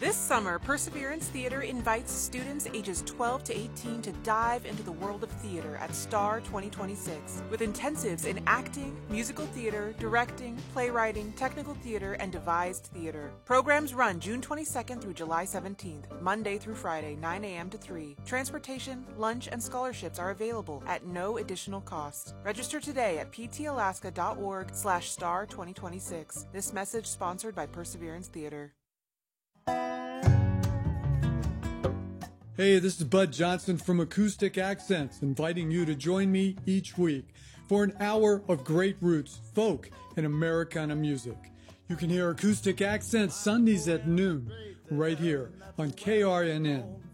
This summer, Perseverance Theater invites students ages 12 to 18 to dive into the world of theater at STAR 2026 with intensives in acting, musical theater, directing, playwriting, technical theater, and devised theater. Programs run June 22nd through July 17th, Monday through Friday, 9 a.m. to 3. Transportation, lunch, and scholarships are available at no additional cost. Register today at ptalaska.org/STAR 2026. This message sponsored by Perseverance Theater. Hey, this is Bud Johnson from Acoustic Accents, inviting you to join me each week for an hour of great roots, folk, and Americana music. You can hear Acoustic Accents Sundays at noon, right here on KRNN.